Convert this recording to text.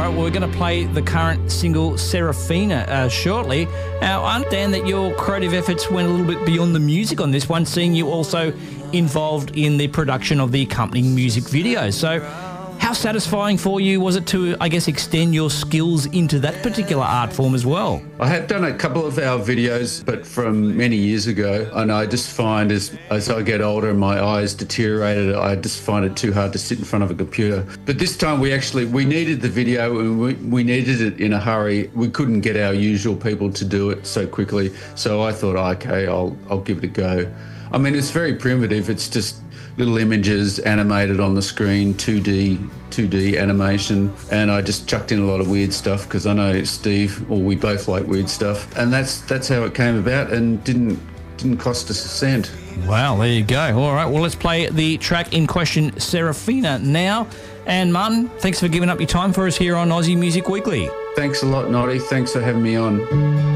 right, well, we're going to play the current single Serafina shortly. Now, I understand that your creative efforts went a little bit beyond the music on this one, seeing you also involved in the production of the accompanying music video. So how satisfying for you was it to, I guess, extend your skills into that particular art form as well? I have done a couple of our videos, but from many years ago, and I just find as I get older and my eyes deteriorated, I just find it too hard to sit in front of a computer. But this time we needed the video, and we needed it in a hurry. We couldn't get our usual people to do it so quickly, so I thought, okay, I'll give it a go. I mean, it's very primitive. It's just little images animated on the screen, 2D animation, and I just chucked in a lot of weird stuff because I know Steve, or we both like weird stuff, and that's how it came about, and didn't cost us a cent. Wow, there you go. All right, well, let's play the track in question, Serafina, now. And Martin, thanks for giving up your time for us here on Aussie Music Weekly. Thanks a lot, Noddy. Thanks for having me on.